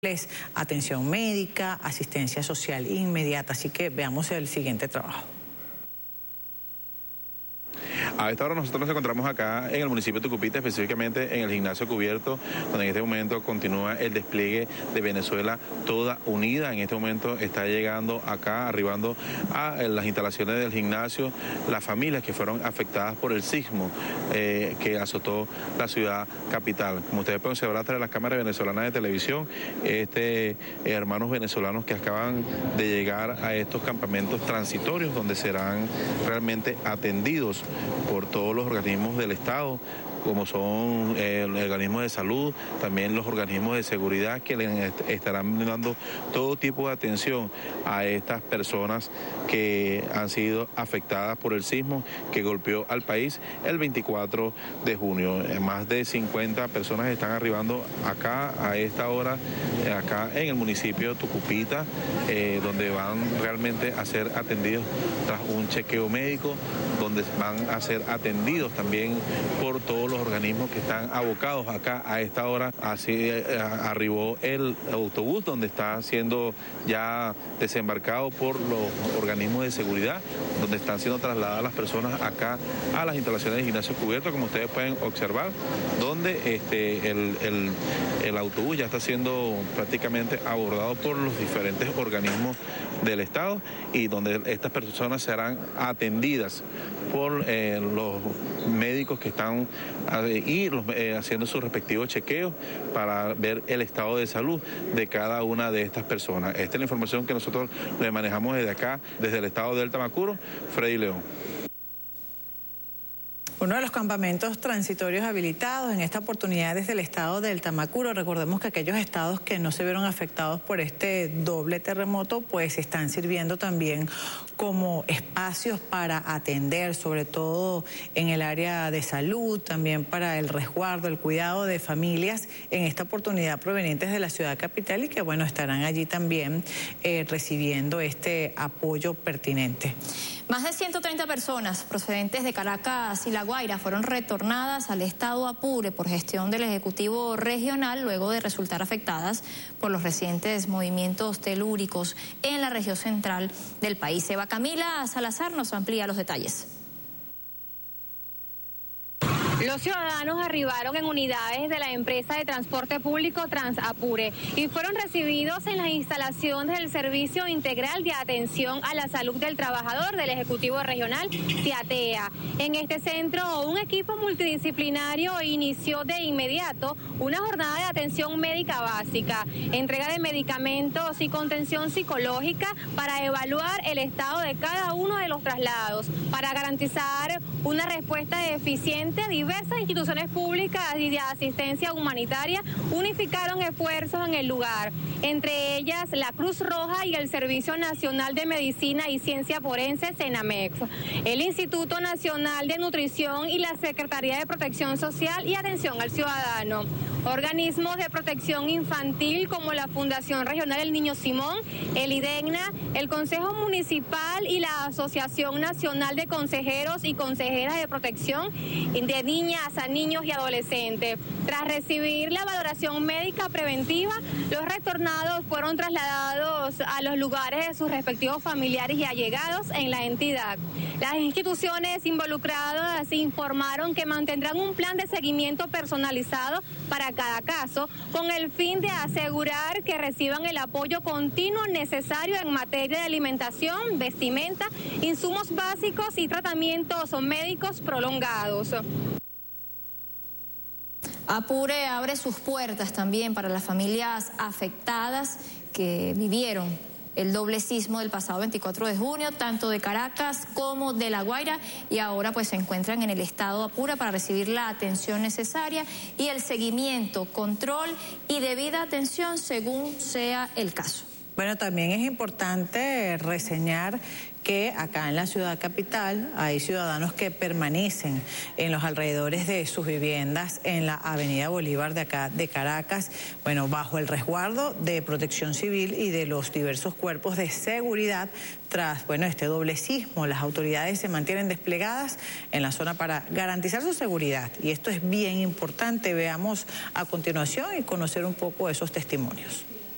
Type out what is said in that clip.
atención médica, asistencia social inmediata. Así que veamos el siguiente trabajo. A esta hora nosotros nos encontramos acá en el municipio de Tucupita, específicamente en el gimnasio cubierto, donde en este momento continúa el despliegue de Venezuela Toda Unida. En este momento está llegando acá, arribando a las instalaciones del gimnasio, las familias que fueron afectadas por el sismo que azotó la ciudad capital. Como ustedes pueden observar tras las cámaras venezolanas de televisión, hermanos venezolanos que acaban de llegar a estos campamentos transitorios, donde serán realmente atendidos por todos los organismos del Estado, como son el organismo de salud, también los organismos de seguridad, que le estarán brindando todo tipo de atención a estas personas que han sido afectadas por el sismo que golpeó al país el 24 de junio. Más de 50 personas están arribando acá a esta hora, acá en el municipio de Tucupita, donde van realmente a ser atendidos tras un chequeo médico, donde van a ser atendidos también por todos los organismos que están abocados acá a esta hora. Así arribó el autobús donde está siendo ya desembarcado por los organismos de seguridad, donde están siendo trasladadas las personas acá a las instalaciones del gimnasio cubierto, como ustedes pueden observar, donde el autobús ya está siendo prácticamente abordado por los diferentes organismos del Estado y donde estas personas serán atendidas por los médicos que están haciendo sus respectivos chequeos para ver el estado de salud de cada una de estas personas. Esta es la información que nosotros le manejamos desde acá, desde el estado del Tamacuro. Freddy León. Uno de los campamentos transitorios habilitados en esta oportunidad desde el estado del Tamacuro. Recordemos que aquellos estados que no se vieron afectados por este doble terremoto, pues están sirviendo también como espacios para atender, sobre todo en el área de salud, también para el resguardo, el cuidado de familias, en esta oportunidad provenientes de la ciudad capital y que, bueno, estarán allí también recibiendo este apoyo pertinente. Más de 130 personas procedentes de Caracas y La Guaira fueron retornadas al estado Apure por gestión del Ejecutivo Regional luego de resultar afectadas por los recientes movimientos telúricos en la región central del país. Eva Camila Salazar nos amplía los detalles. Los ciudadanos arribaron en unidades de la empresa de transporte público Transapure y fueron recibidos en las instalaciones del Servicio Integral de Atención a la Salud del Trabajador del Ejecutivo Regional, CIATEA. En este centro, un equipo multidisciplinario inició de inmediato una jornada de atención médica básica, entrega de medicamentos y contención psicológica para evaluar el estado de cada uno de los traslados, para garantizar una respuesta eficiente. Diversas instituciones públicas y de asistencia humanitaria unificaron esfuerzos en el lugar, entre ellas la Cruz Roja y el Servicio Nacional de Medicina y Ciencia Forense, Cenamex, el Instituto Nacional de Nutrición y la Secretaría de Protección Social y Atención al Ciudadano. Organismos de protección infantil como la Fundación Regional El Niño Simón, el IDEGNA, el Consejo Municipal y la Asociación Nacional de Consejeros y Consejeras de Protección de Niñas a Niños y Adolescentes. Tras recibir la valoración médica preventiva, los retornados fueron trasladados a los lugares de sus respectivos familiares y allegados en la entidad. Las instituciones involucradas informaron que mantendrán un plan de seguimiento personalizado para cada caso, con el fin de asegurar que reciban el apoyo continuo necesario en materia de alimentación, vestimenta, insumos básicos y tratamientos médicos prolongados. Apure abre sus puertas también para las familias afectadas que vivieron el doble sismo del pasado 24 de junio, tanto de Caracas como de La Guaira, y ahora pues se encuentran en el estado Apure para recibir la atención necesaria y el seguimiento, control y debida atención según sea el caso. Bueno, también es importante reseñar que acá en la ciudad capital hay ciudadanos que permanecen en los alrededores de sus viviendas en la avenida Bolívar de acá de Caracas, bueno, bajo el resguardo de Protección Civil y de los diversos cuerpos de seguridad tras, bueno, este doble sismo. Las autoridades se mantienen desplegadas en la zona para garantizar su seguridad y esto es bien importante. Veamos a continuación y conocer un poco esos testimonios.